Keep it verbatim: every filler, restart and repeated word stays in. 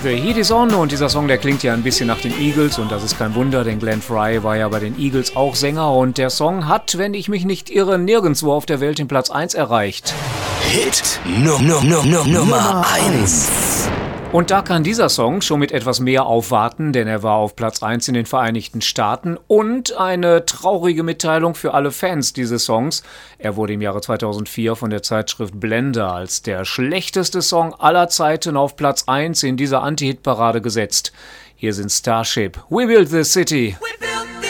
The Heat is On und dieser Song, der klingt ja ein bisschen nach den Eagles und das ist kein Wunder, denn Glenn Frey war ja bei den Eagles auch Sänger und der Song hat, wenn ich mich nicht irre, nirgendwo auf der Welt den Platz eins erreicht. Hit no, no, no, no, Nummer eins. Und da kann dieser Song schon mit etwas mehr aufwarten, denn er war auf Platz eins in den Vereinigten Staaten. Und eine traurige Mitteilung für alle Fans dieses Songs. Er wurde im Jahre zweitausendvier von der Zeitschrift Blender als der schlechteste Song aller Zeiten auf Platz eins in dieser Anti-Hit-Parade gesetzt. Hier sind Starship, We Build the City. We